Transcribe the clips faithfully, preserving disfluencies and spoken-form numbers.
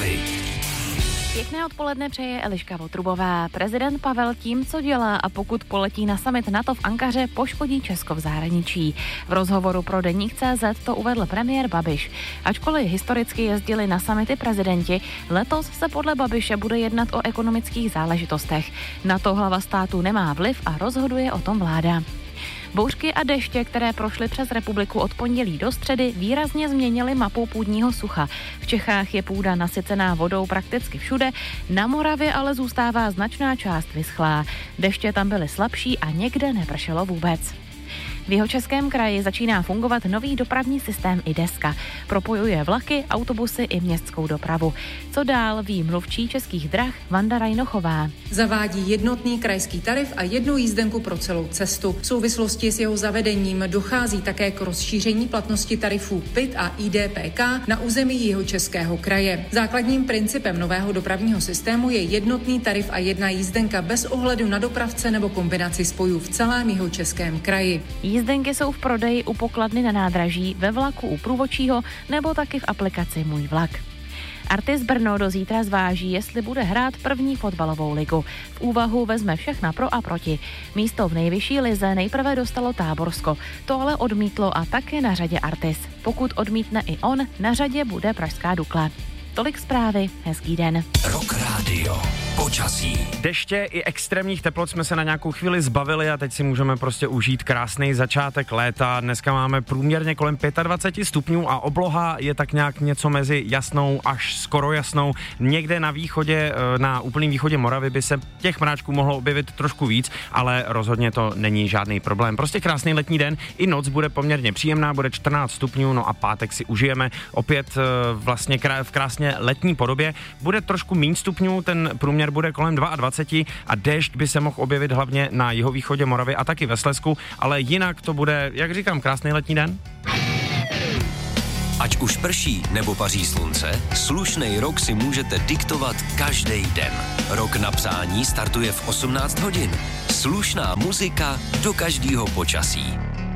zprávy. Pěkné odpoledne přeje Eliška Votrubová. Prezident Pavel tím, co dělá a pokud poletí na summit NATO v Ankaře, poškodí Česko v zahraničí. V rozhovoru pro Deník tečka cé zet to uvedl premiér Babiš. Ačkoliv historicky jezdili na summity prezidenti, letos se podle Babiše bude jednat o ekonomických záležitostech. Na to hlava státu nemá vliv a rozhoduje o tom vláda. Bouřky a deště, které prošly přes republiku od pondělí do středy, výrazně změnily mapu půdního sucha. V Čechách je půda nasycená vodou prakticky všude, na Moravě ale zůstává značná část vyschlá. Deště tam byly slabší a někde nepršelo vůbec. V Jihočeském kraji začíná fungovat nový dopravní systém iDeska. Propojuje vlaky, autobusy i městskou dopravu. Co dál, ví mluvčí Českých drah Vanda Rajnochová. Zavádí jednotný krajský tarif a jednu jízdenku pro celou cestu. V souvislosti s jeho zavedením dochází také k rozšíření platnosti tarifů P I T a I D P K na území Jihočeského kraje. Základním principem nového dopravního systému je jednotný tarif a jedna jízdenka bez ohledu na dopravce nebo kombinaci spojů v celém Jihočeském kraji. Jízdenky jsou v prodeji u pokladny na nádraží, ve vlaku u průvodčího nebo taky v aplikaci Můj vlak. Artis Brno do zítra zváží, jestli bude hrát první fotbalovou ligu. V úvahu vezme všechna pro a proti. Místo v nejvyšší lize nejprve dostalo Táborsko. To ale odmítlo a tak je na řadě Artis. Pokud odmítne i on, na řadě bude pražská Dukla. Tolik zprávy, hezký den. Rock Radio. Počasí. Deště i extrémních teplot jsme se na nějakou chvíli zbavili a teď si můžeme prostě užít krásný začátek léta. Dneska máme průměrně kolem dvacet pět stupňů a obloha je tak nějak něco mezi jasnou až skoro jasnou. Někde na východě, na úplném východě Moravy by se těch mráčků mohlo objevit trošku víc, ale rozhodně to není žádný problém. Prostě krásný letní den, i noc bude poměrně příjemná, bude čtrnáct stupňů, no a pátek si užijeme opět vlastně v krásně letní podobě. Bude trošku méně stupňů, ten průměr bude kolem dvacet dva a déšť by se mohl objevit hlavně na jihovýchodě Moravy a taky ve Slezsku, ale jinak to bude, jak říkám, krásný letní den. Ať už prší nebo paří slunce, slušnej rok si můžete diktovat každý den. Rok na přání startuje v osmnáct hodin. Slušná muzika do každého počasí.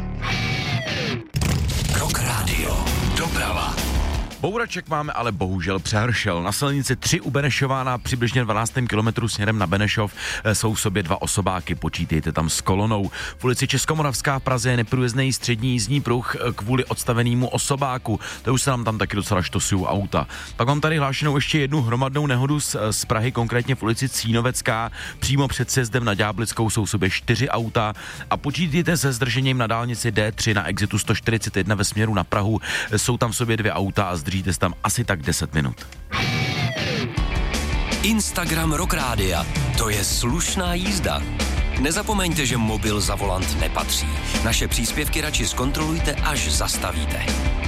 Rock Radio. Doprava. Bouraček máme ale bohužel přehršel. Na silnici tři u Benešova na přibližně dvanáctém kilometru směrem na Benešov jsou v sobě dva osobáky, počítejte tam s kolonou. V ulici Českomoravská v Praze je neprůjezdný střední jízdní pruh kvůli odstavenému osobáku. To už se nám tam taky docela štosují auta. Pak mám tady hlášenou ještě jednu hromadnou nehodu z, z Prahy, konkrétně v ulici Cínovecká. Přímo před sjezdem na Ďáblickou jsou v sobě čtyři auta a počítejte se zdržením na dálnici D tři na exitu sto čtyřicet jedna ve směru na Prahu. Jsou tam v sobě dvě auta a zdržíte se tam asi tak deset minut. Instagram Rock Rádia. To je slušná jízda. Nezapomeňte, že mobil za volant nepatří. Naše příspěvky radši zkontrolujte, až zastavíte.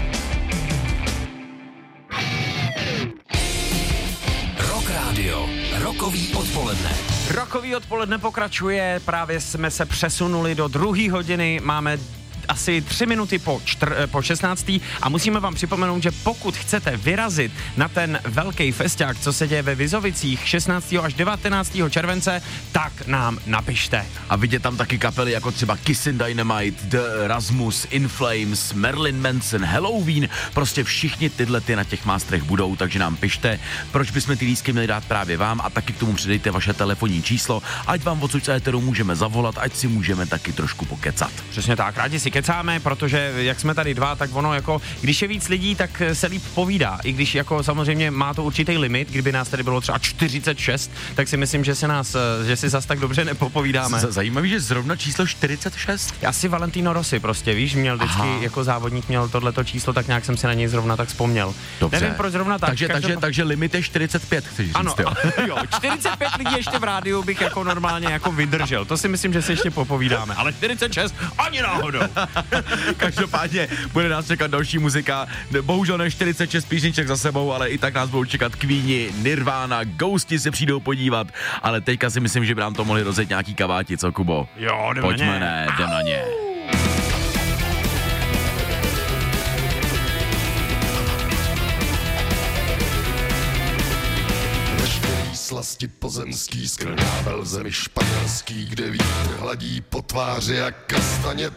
Rock Radio. Rokový odpoledne. Rokový odpoledne pokračuje, právě jsme se přesunuli do druhé hodiny, máme asi tři minuty po, čtr, po šestnácté a musíme vám připomenout, že pokud chcete vyrazit na ten velký festiák, co se děje ve Vizovicích šestnáctého až devatenáctého července, tak nám napište. A vidět tam taky kapely jako třeba Kissin' Dynamite, The Rasmus, In Flames, Marilyn Manson, Halloween, prostě všichni tyhle ty na těch mástrech budou, takže nám pište, proč bychom ty lístky měli dát právě vám a taky k tomu přidejte vaše telefonní číslo, ať vám odsud z éteru můžeme zavolat, ať si můžeme taky trošku pokecat. Přesně tak, rádi si kecáme, protože jak jsme tady dva, tak ono jako, když je víc lidí, tak se líp povídá. I když jako samozřejmě má to určitý limit, kdyby nás tady bylo třeba čtyřicet šest, tak si myslím, že se nás, že si zas tak dobře nepopovídáme. Z- zajímavý, že zrovna číslo čtyřicet šest? Já si Valentino Rossi prostě, víš, měl vždycky Aha. jako závodník měl tohleto číslo, tak nějak jsem se na něj zrovna tak vzpomněl. Dobře. Nevím, proč zrovna tak. Takže, každop... takže, takže limit je čtyřicet pět, chceš říct, ano, jo? jo, čtyřicet pět lidí ještě v rádiu bych jako normálně jako vydržel. To si myslím, že si ještě popovídáme, ale čtyřicet šest ani náhodou. Každopádně bude nás čekat další muzika. Bohužel ne čtyřicet šest písniček za sebou, ale i tak nás budou čekat Queeni, Nirvana, Ghosti se přijdou podívat, ale teďka si myslím, že by nám to mohli rozjet nějaký kaváti, co Kubo? Jo, jdeme Pojďme, na ně. ne, jdem na ně. Slasti pozemský, skrnável zemi španělský, kde vítr hladí po tváři jak kastaně